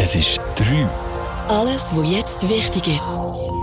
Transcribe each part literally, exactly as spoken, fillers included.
Es ist drei. Alles, was jetzt wichtig ist.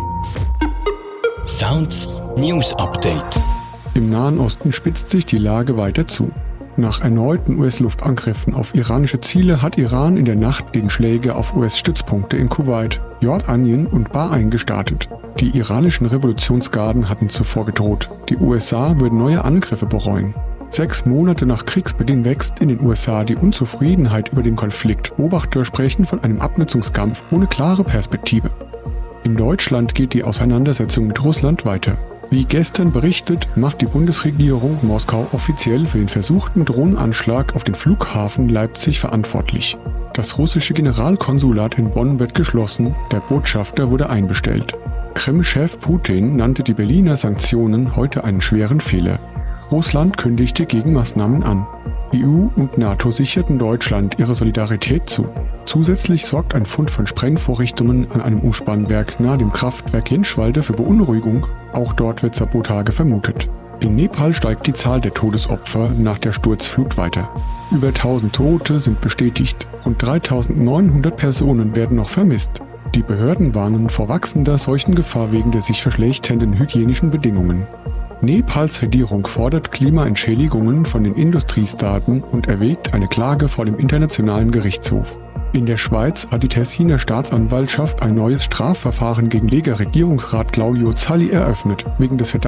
Sounds News Update. Im Nahen Osten spitzt sich die Lage weiter zu. Nach erneuten U S-Luftangriffen auf iranische Ziele hat Iran in der Nacht Gegenschläge auf U S-Stützpunkte in Kuwait, Jordanien und Bahrain gestartet. Die iranischen Revolutionsgarden hatten zuvor gedroht, die U S A würden neue Angriffe bereuen. Sechs Monate nach Kriegsbeginn wächst in den U S A die Unzufriedenheit über den Konflikt. Beobachter sprechen von einem Abnutzungskampf ohne klare Perspektive. In Deutschland geht die Auseinandersetzung mit Russland weiter. Wie gestern berichtet, macht die Bundesregierung Moskau offiziell für den versuchten Drohnenanschlag auf den Flughafen Leipzig verantwortlich. Das russische Generalkonsulat in Bonn wird geschlossen, der Botschafter wurde einbestellt. Kreml-Chef Putin nannte die Berliner Sanktionen heute einen schweren Fehler. Russland kündigte Gegenmaßnahmen an. E U und NATO sicherten Deutschland ihre Solidarität zu. Zusätzlich sorgt ein Fund von Sprengvorrichtungen an einem Umspannwerk nahe dem Kraftwerk Jenschwalde für Beunruhigung. Auch dort wird Sabotage vermutet. In Nepal steigt die Zahl der Todesopfer nach der Sturzflut weiter. Über tausend Tote sind bestätigt. Rund dreitausendneunhundert Personen werden noch vermisst. Die Behörden warnen vor wachsender Seuchengefahr wegen der sich verschlechternden hygienischen Bedingungen. Nepals Regierung fordert Klimaentschädigungen von den Industriestaaten und erwägt eine Klage vor dem Internationalen Gerichtshof. In der Schweiz hat die Tessiner Staatsanwaltschaft ein neues Strafverfahren gegen Lega-Regierungsrat Claudio Zalli eröffnet, wegen des Verdachts